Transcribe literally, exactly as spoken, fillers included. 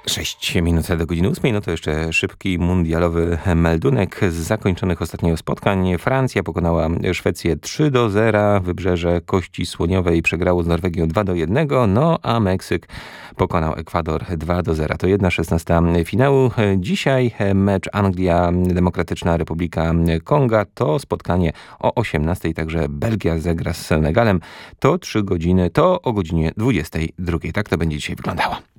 sześć minut do godziny ósmej, no to jeszcze szybki mundialowy meldunek z zakończonych ostatnio spotkań. Francja pokonała Szwecję trzy do zera, Wybrzeże Kości Słoniowej przegrało z Norwegią dwa do jednego, no a Meksyk pokonał Ekwador dwa do zera. To jedna szesnasta finału. Dzisiaj mecz Anglia, Demokratyczna Republika Konga, to spotkanie o osiemnastej, także Belgia zagra z Senegalem. To trzy godziny, to o godzinie dwudziestej drugiej. Tak to będzie dzisiaj wyglądało.